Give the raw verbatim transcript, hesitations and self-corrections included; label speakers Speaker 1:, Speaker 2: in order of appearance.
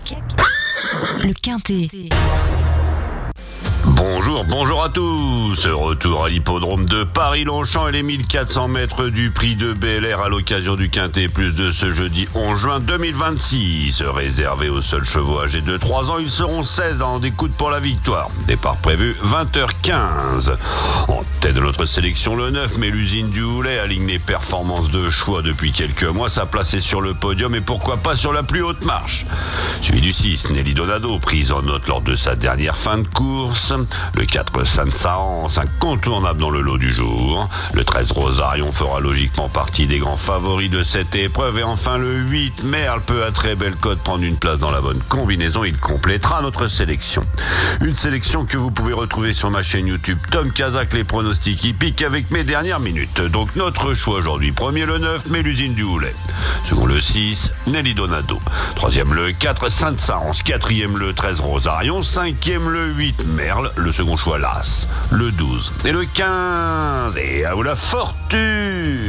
Speaker 1: le Quintet.
Speaker 2: Bonjour, bonjour à tous. Retour à l'hippodrome de Paris-Longchamp et les mille quatre cents mètres du prix de Bel Air à l'occasion du Quintet Plus de ce jeudi onze juin deux mille vingt-six. Réservé aux seuls chevaux âgés de trois ans, ils seront seize en découte pour la victoire. Départ prévu vingt heures quinze. En tête de notre sélection, le neuf, Mélusine du Houlet, aligne les performances de choix depuis quelques mois. Sa place est sur le podium et pourquoi pas sur la plus haute marche. Suivi du six, Nelly Donado, prise en note lors de sa dernière fin de course. Le quatre, Saint-Saëns, incontournable dans le lot du jour. Le treize, Rosarion, fera logiquement partie des grands favoris de cette épreuve. Et enfin le huit, Merle peut à très belle cote prendre une place dans la bonne combinaison. Il complétera notre sélection. Une sélection que vous pouvez retrouver sur ma chaîne YouTube Tom Kazak, les pronostics hippiques avec mes dernières minutes. Donc notre choix aujourd'hui. Premier le neuf, Mélusine du Houlet. Second le six, Nelly Donado. Troisième le quatre, Saint-Saëns. Quatrième le treize, Rosarion. Cinquième le huit, Merle. Le second choix, l'As. Le douze et le quinze. Et à vous la fortune!